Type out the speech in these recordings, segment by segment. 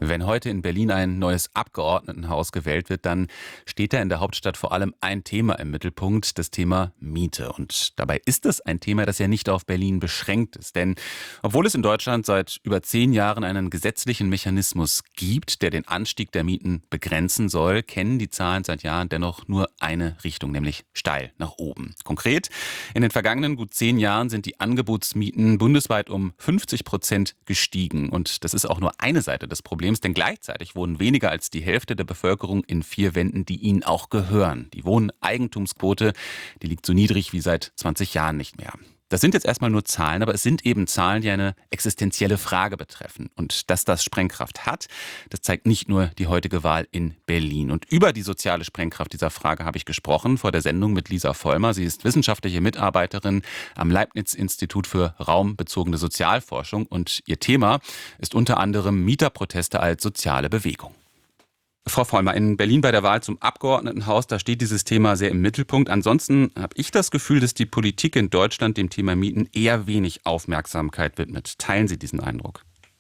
Wenn heute in Berlin ein neues Abgeordnetenhaus gewählt wird, dann steht da in der Hauptstadt vor allem ein Thema im Mittelpunkt, das Thema Miete. Und dabei ist es ein Thema, das ja nicht auf Berlin beschränkt ist. Denn obwohl es in Deutschland seit über 10 Jahren einen gesetzlichen Mechanismus gibt, der den Anstieg der Mieten begrenzen soll, kennen die Zahlen seit Jahren dennoch nur eine Richtung, nämlich steil nach oben. Konkret, in den vergangenen gut 10 Jahren sind die Angebotsmieten bundesweit um 50% gestiegen. Und das ist auch nur eine Seite des Problems. Denn gleichzeitig wohnen weniger als die Hälfte der Bevölkerung in 4 Wänden, die ihnen auch gehören. Die Wohneigentumsquote, die liegt so niedrig wie seit 20 Jahren nicht mehr. Das sind jetzt erstmal nur Zahlen, aber es sind eben Zahlen, die eine existenzielle Frage betreffen. Und dass das Sprengkraft hat, das zeigt nicht nur die heutige Wahl in Berlin. Und über die soziale Sprengkraft dieser Frage habe ich gesprochen vor der Sendung mit Lisa Vollmer. Sie ist wissenschaftliche Mitarbeiterin am Leibniz-Institut für raumbezogene Sozialforschung. Und ihr Thema ist unter anderem Mieterproteste als soziale Bewegung. Frau Vollmer, in Berlin bei der Wahl zum Abgeordnetenhaus, da steht dieses Thema sehr im Mittelpunkt. Ansonsten habe ich das Gefühl, dass die Politik in Deutschland dem Thema Mieten eher wenig Aufmerksamkeit widmet. Teilen Sie diesen Eindruck?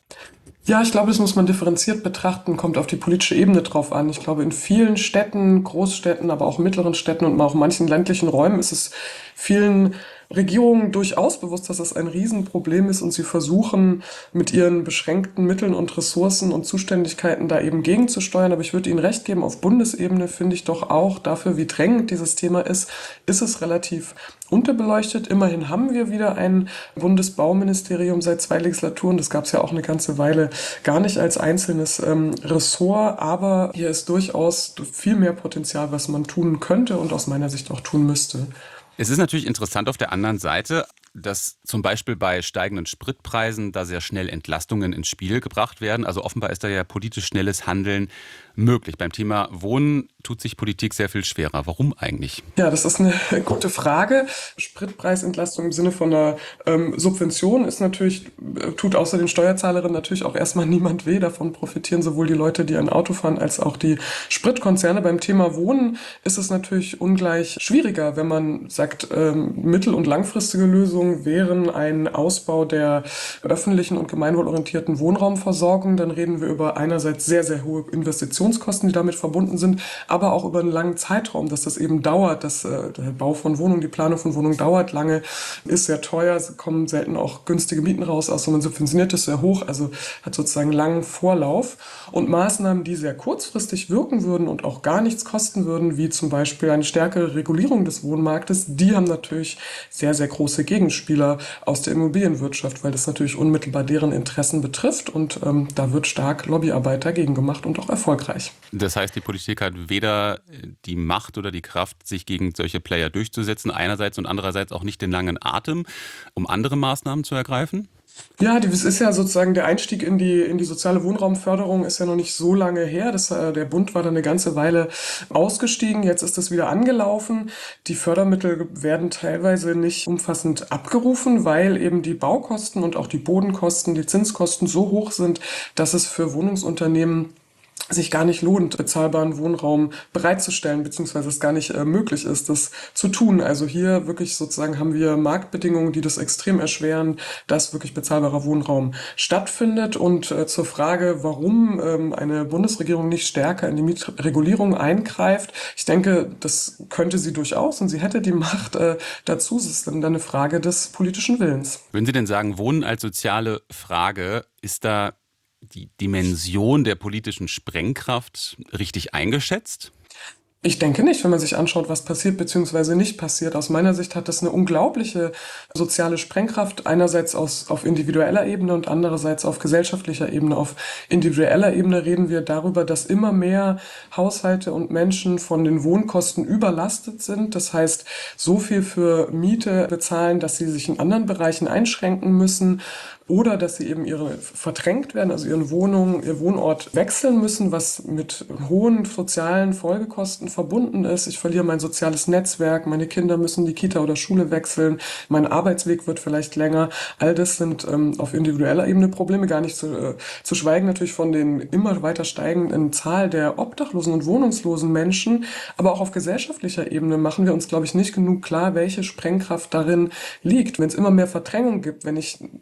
Ja, ich glaube, das muss man differenziert betrachten, kommt auf die politische Ebene drauf an. Ich glaube, in vielen Städten, Großstädten, aber auch mittleren Städten und auch manchen ländlichen Räumen ist es vielen Regierungen durchaus bewusst, dass das ein Riesenproblem ist und sie versuchen mit ihren beschränkten Mitteln und Ressourcen und Zuständigkeiten da eben gegenzusteuern. Aber ich würde Ihnen recht geben, auf Bundesebene finde ich doch auch dafür, wie drängend dieses Thema ist es relativ unterbeleuchtet. Immerhin haben wir wieder ein Bundesbauministerium seit 2 Legislaturen. Das gab es ja auch eine ganze Weile gar nicht als einzelnes Ressort. Aber hier ist durchaus viel mehr Potenzial, was man tun könnte und aus meiner Sicht auch tun müsste. Es ist natürlich interessant auf der anderen Seite, dass zum Beispiel bei steigenden Spritpreisen da sehr schnell Entlastungen ins Spiel gebracht werden. Also offenbar ist da ja politisch schnelles Handeln möglich. Beim Thema Wohnen tut sich Politik sehr viel schwerer. Warum eigentlich? Ja, das ist eine gute Frage. Spritpreisentlastung im Sinne von einer Subvention ist natürlich, tut außer den Steuerzahlerinnen natürlich auch erstmal niemand weh. Davon profitieren sowohl die Leute, die ein Auto fahren, als auch die Spritkonzerne. Beim Thema Wohnen ist es natürlich ungleich schwieriger, wenn man sagt, mittel- und langfristige Lösungen wären ein Ausbau der öffentlichen und gemeinwohlorientierten Wohnraumversorgung. Dann reden wir über einerseits sehr, sehr hohe Investitionskosten, die damit verbunden sind, aber auch über einen langen Zeitraum, dass das eben dauert, dass der Bau von Wohnungen, die Planung von Wohnungen dauert lange, ist sehr teuer, kommen selten auch günstige Mieten raus, außer man subventioniert es sehr hoch, also hat sozusagen einen langen Vorlauf. Und Maßnahmen, die sehr kurzfristig wirken würden und auch gar nichts kosten würden, wie zum Beispiel eine stärkere Regulierung des Wohnmarktes, die haben natürlich sehr, sehr große Gegenspieler aus der Immobilienwirtschaft, weil das natürlich unmittelbar deren Interessen betrifft und da wird stark Lobbyarbeit dagegen gemacht und auch erfolgreich. Das heißt, die Politik hat weder die Macht oder die Kraft, sich gegen solche Player durchzusetzen, einerseits und andererseits auch nicht den langen Atem, um andere Maßnahmen zu ergreifen? Ja, das ist ja sozusagen der Einstieg in die soziale Wohnraumförderung ist ja noch nicht so lange her. Der Bund war da eine ganze Weile ausgestiegen. Jetzt ist das wieder angelaufen. Die Fördermittel werden teilweise nicht umfassend abgerufen, weil eben die Baukosten und auch die Bodenkosten, die Zinskosten so hoch sind, dass es für Wohnungsunternehmen sich gar nicht lohnt, bezahlbaren Wohnraum bereitzustellen, beziehungsweise es gar nicht möglich ist, das zu tun. Also hier wirklich sozusagen haben wir Marktbedingungen, die das extrem erschweren, dass wirklich bezahlbarer Wohnraum stattfindet. Und zur Frage, warum eine Bundesregierung nicht stärker in die Mietregulierung eingreift, ich denke, das könnte sie durchaus und sie hätte die Macht dazu. Es ist dann eine Frage des politischen Willens. Würden Sie denn sagen, Wohnen als soziale Frage, ist da die Dimension der politischen Sprengkraft richtig eingeschätzt? Ich denke nicht, wenn man sich anschaut, was passiert bzw. nicht passiert. Aus meiner Sicht hat das eine unglaubliche soziale Sprengkraft, einerseits auf individueller Ebene und andererseits auf gesellschaftlicher Ebene. Auf individueller Ebene reden wir darüber, dass immer mehr Haushalte und Menschen von den Wohnkosten überlastet sind. Das heißt, so viel für Miete bezahlen, dass sie sich in anderen Bereichen einschränken müssen. Oder dass sie eben verdrängt werden, also ihr Wohnort wechseln müssen, was mit hohen sozialen Folgekosten verbunden ist. Ich verliere mein soziales Netzwerk, meine Kinder müssen die Kita oder Schule wechseln, mein Arbeitsweg wird vielleicht länger. All das sind auf individueller Ebene Probleme, gar nicht zu schweigen natürlich von den immer weiter steigenden Zahl der obdachlosen und wohnungslosen Menschen. Aber auch auf gesellschaftlicher Ebene machen wir uns, glaube ich, nicht genug klar, welche Sprengkraft darin liegt. Wenn es immer mehr Verdrängung gibt, wenn ich mit anderen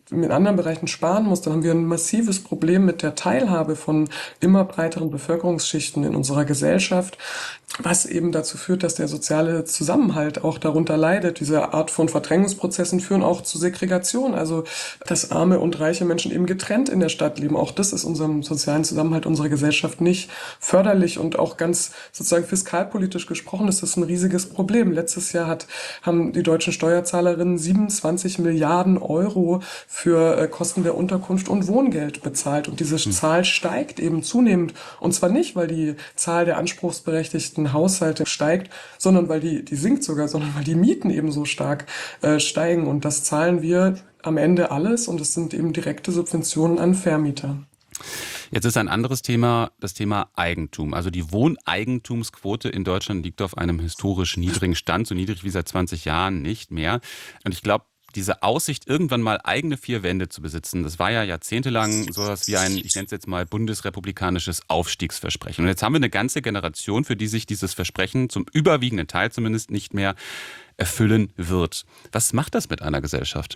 anderen Bereichen sparen muss, dann haben wir ein massives Problem mit der Teilhabe von immer breiteren Bevölkerungsschichten in unserer Gesellschaft, was eben dazu führt, dass der soziale Zusammenhalt auch darunter leidet. Diese Art von Verdrängungsprozessen führen auch zu Segregation, also dass arme und reiche Menschen eben getrennt in der Stadt leben. Auch das ist unserem sozialen Zusammenhalt unserer Gesellschaft nicht förderlich und auch ganz sozusagen fiskalpolitisch gesprochen ist das ein riesiges Problem. Letztes Jahr haben die deutschen Steuerzahlerinnen 27 Milliarden Euro für Kosten der Unterkunft und Wohngeld bezahlt. Und diese Zahl steigt eben zunehmend. Und zwar nicht, weil die Zahl der anspruchsberechtigten Haushalte steigt, sondern weil die sinkt sogar, sondern weil die Mieten eben so stark steigen. Und das zahlen wir am Ende alles. Und es sind eben direkte Subventionen an Vermieter. Jetzt ist ein anderes Thema das Thema Eigentum. Also die Wohneigentumsquote in Deutschland liegt auf einem historisch niedrigen Stand, so niedrig wie seit 20 Jahren nicht mehr. Und ich glaube, diese Aussicht, irgendwann mal eigene vier Wände zu besitzen, das war ja jahrzehntelang sowas wie ein, ich nenne es jetzt mal, bundesrepublikanisches Aufstiegsversprechen. Und jetzt haben wir eine ganze Generation, für die sich dieses Versprechen zum überwiegenden Teil zumindest nicht mehr erfüllen wird. Was macht das mit einer Gesellschaft?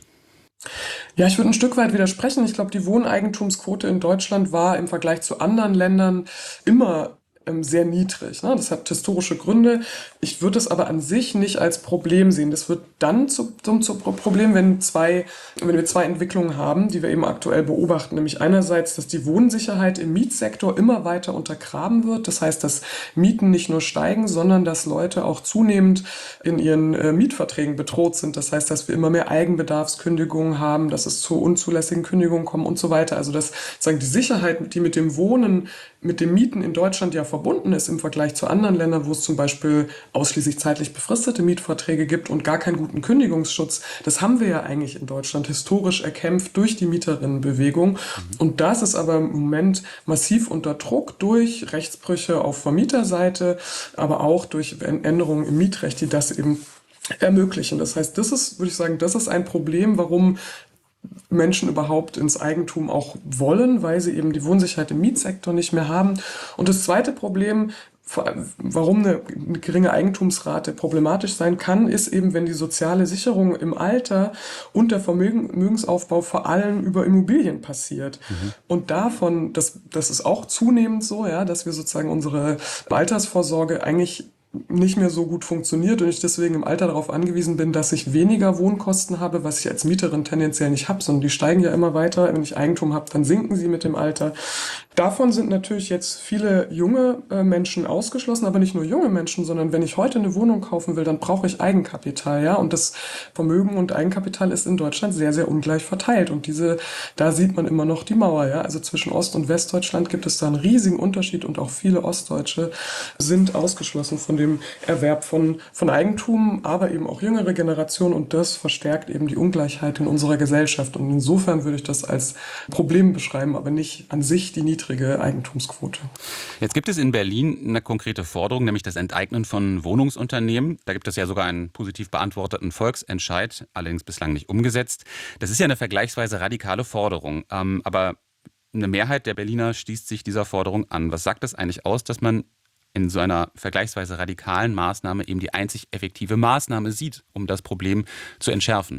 Ja, ich würde ein Stück weit widersprechen. Ich glaube, die Wohneigentumsquote in Deutschland war im Vergleich zu anderen Ländern immer sehr niedrig. Ne? Das hat historische Gründe. Ich würde es aber an sich nicht als Problem sehen. Das wird dann zum Problem, wenn wir zwei Entwicklungen haben, die wir eben aktuell beobachten. Nämlich einerseits, dass die Wohnsicherheit im Mietsektor immer weiter untergraben wird. Das heißt, dass Mieten nicht nur steigen, sondern dass Leute auch zunehmend in ihren Mietverträgen bedroht sind. Das heißt, dass wir immer mehr Eigenbedarfskündigungen haben, dass es zu unzulässigen Kündigungen kommt und so weiter. Also dass sagen die Sicherheit, die mit dem Wohnen, mit dem Mieten in Deutschland ja verbunden ist im Vergleich zu anderen Ländern, wo es zum Beispiel ausschließlich zeitlich befristete Mietverträge gibt und gar keinen guten Kündigungsschutz. Das haben wir ja eigentlich in Deutschland historisch erkämpft durch die Mieterinnenbewegung. Und das ist aber im Moment massiv unter Druck durch Rechtsbrüche auf Vermieterseite, aber auch durch Änderungen im Mietrecht, die das eben ermöglichen. Das heißt, würde ich sagen, das ist ein Problem, warum Menschen überhaupt ins Eigentum auch wollen, weil sie eben die Wohnsicherheit im Mietsektor nicht mehr haben. Und das zweite Problem, warum eine geringe Eigentumsrate problematisch sein kann, ist eben, wenn die soziale Sicherung im Alter und der Vermögensaufbau vor allem über Immobilien passiert. Und das ist auch zunehmend so, ja, dass wir sozusagen unsere Altersvorsorge eigentlich nicht mehr so gut funktioniert und ich deswegen im Alter darauf angewiesen bin, dass ich weniger Wohnkosten habe, was ich als Mieterin tendenziell nicht habe, sondern die steigen ja immer weiter. Wenn ich Eigentum habe, dann sinken sie mit dem Alter. Davon sind natürlich jetzt viele junge Menschen ausgeschlossen, aber nicht nur junge Menschen, sondern wenn ich heute eine Wohnung kaufen will, dann brauche ich Eigenkapital, ja. Und das Vermögen und Eigenkapital ist in Deutschland sehr, sehr ungleich verteilt. Und da sieht man immer noch die Mauer, ja. Also zwischen Ost- und Westdeutschland gibt es da einen riesigen Unterschied und auch viele Ostdeutsche sind ausgeschlossen von dem Erwerb von Eigentum, aber eben auch jüngere Generationen und das verstärkt eben die Ungleichheit in unserer Gesellschaft. Und insofern würde ich das als Problem beschreiben, aber nicht an sich die niedrige Eigentumsquote. Jetzt gibt es in Berlin eine konkrete Forderung, nämlich das Enteignen von Wohnungsunternehmen. Da gibt es ja sogar einen positiv beantworteten Volksentscheid, allerdings bislang nicht umgesetzt. Das ist ja eine vergleichsweise radikale Forderung, aber eine Mehrheit der Berliner schließt sich dieser Forderung an. Was sagt das eigentlich aus, dass man in so einer vergleichsweise radikalen Maßnahme eben die einzig effektive Maßnahme sieht, um das Problem zu entschärfen?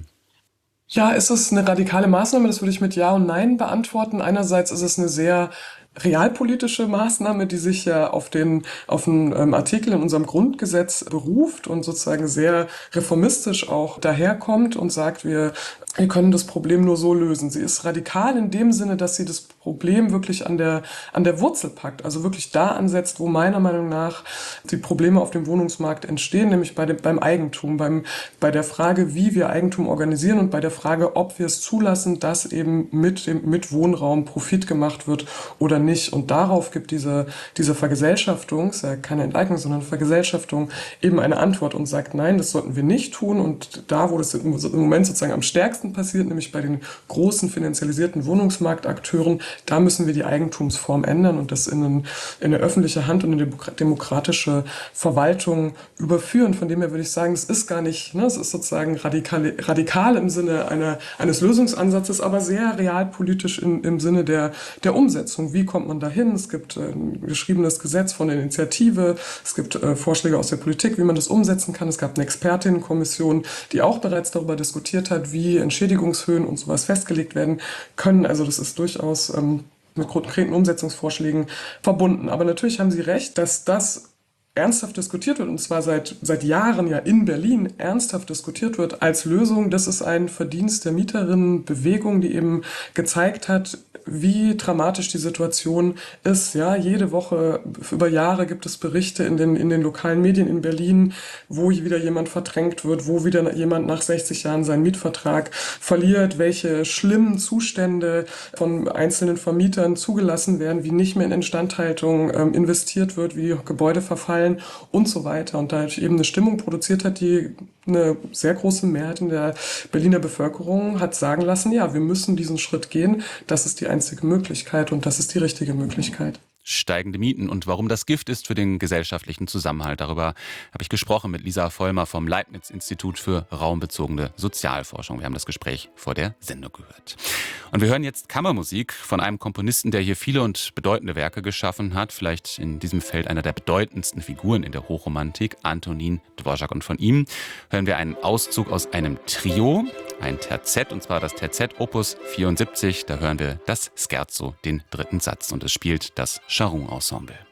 Ja, ist es eine radikale Maßnahme? Das würde ich mit Ja und Nein beantworten. Einerseits ist es eine sehr realpolitische Maßnahme, die sich ja auf einen Artikel in unserem Grundgesetz beruft und sozusagen sehr reformistisch auch daherkommt und sagt, wir können das Problem nur so lösen. Sie ist radikal in dem Sinne, dass sie das Problem wirklich an der Wurzel packt, also wirklich da ansetzt, wo meiner Meinung nach die Probleme auf dem Wohnungsmarkt entstehen, nämlich beim Eigentum, bei der Frage, wie wir Eigentum organisieren und bei der Frage, ob wir es zulassen, dass eben mit Wohnraum Profit gemacht wird oder nicht. Und darauf gibt diese Vergesellschaftung, ist ja keine Enteignung, sondern Vergesellschaftung, eben eine Antwort und sagt, nein, das sollten wir nicht tun. Und da, wo das im Moment sozusagen am stärksten passiert, nämlich bei den großen finanzialisierten Wohnungsmarktakteuren, da müssen wir die Eigentumsform ändern und das in eine öffentliche Hand und in eine demokratische Verwaltung überführen. Von dem her würde ich sagen, es ist gar nicht, ne, es ist sozusagen radikal im Sinne eines Lösungsansatzes, aber sehr realpolitisch im Sinne der Umsetzung. Wie kommt man dahin? Es gibt ein geschriebenes Gesetz von der Initiative, es gibt Vorschläge aus der Politik, wie man das umsetzen kann. Es gab eine Expertinnenkommission, die auch bereits darüber diskutiert hat, wie Entschädigungshöhen und sowas festgelegt werden können. Also das ist durchaus mit konkreten Umsetzungsvorschlägen verbunden. Aber natürlich haben Sie recht, dass das ernsthaft diskutiert wird, und zwar seit Jahren ja in Berlin ernsthaft diskutiert wird als Lösung. Das ist ein Verdienst der Mieterinnenbewegung, die eben gezeigt hat, wie dramatisch die Situation ist. Ja, jede Woche über Jahre gibt es Berichte in den lokalen Medien in Berlin, wo wieder jemand verdrängt wird, wo wieder jemand nach 60 Jahren seinen Mietvertrag verliert, welche schlimmen Zustände von einzelnen Vermietern zugelassen werden, wie nicht mehr in Instandhaltung investiert wird, wie Gebäude verfallen und so weiter. Und da eben eine Stimmung produziert hat, die eine sehr große Mehrheit in der Berliner Bevölkerung hat sagen lassen, ja, wir müssen diesen Schritt gehen, das ist die einzige Möglichkeit und das ist die richtige Möglichkeit. Steigende Mieten und warum das Gift ist für den gesellschaftlichen Zusammenhalt. Darüber habe ich gesprochen mit Lisa Vollmer vom Leibniz-Institut für raumbezogene Sozialforschung. Wir haben das Gespräch vor der Sendung gehört. Und wir hören jetzt Kammermusik von einem Komponisten, der hier viele und bedeutende Werke geschaffen hat. Vielleicht in diesem Feld einer der bedeutendsten Figuren in der Hochromantik, Antonin Dvořák. Und von ihm hören wir einen Auszug aus einem Trio, ein Terzett, und zwar das Terzett Opus 74. Da hören wir das Scherzo, den dritten Satz, und es spielt das Charron-Ensemble.